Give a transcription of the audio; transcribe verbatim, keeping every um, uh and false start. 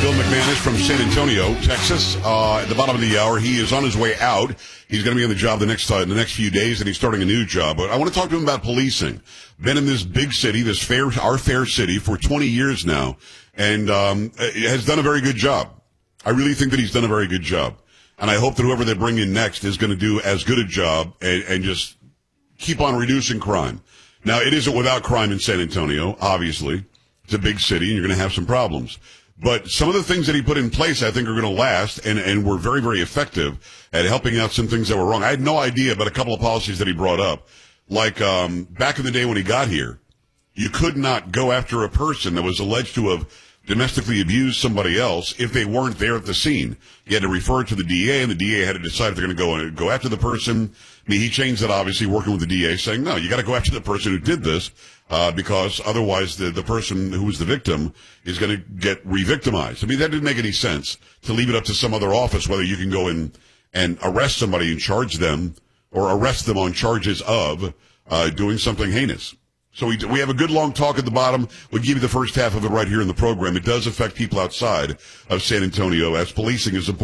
Bill McManus from San Antonio, Texas. Uh, at the bottom of the hour, he is on his way out. He's going to be on the job the next uh, the next few days, and he's starting a new job. But I want to talk to him about policing. Been in this big city, this fair, our fair city, for twenty years now, and um, has done a very good job. I really think that he's done a very good job, and I hope that whoever they bring in next is going to do as good a job and, and just keep on reducing crime. Now, it isn't without crime in San Antonio, obviously. It's a big city, and you're going to have some problems. But some of the things that he put in place, I think, are going to last, and, and were very, very effective at helping out some things that were wrong. I had no idea about a couple of policies that he brought up. Like um, back in the day when he got here, you could not go after a person that was alleged to have domestically abused somebody else if they weren't there at the scene. You had to refer it to the D A, and the D A had to decide if they're going to go and go after the person. I mean, he changed that, obviously, working with the D A, saying, no, you got to go after the person who did this, uh, because otherwise the, the person who was the victim is going to get re-victimized. I mean, that didn't make any sense to leave it up to some other office, whether you can go in and arrest somebody and charge them or arrest them on charges of uh, doing something heinous. So we we have a good long talk at the bottom. We'll give you the first half of it right here in the program. It does affect people outside of San Antonio, as policing is important.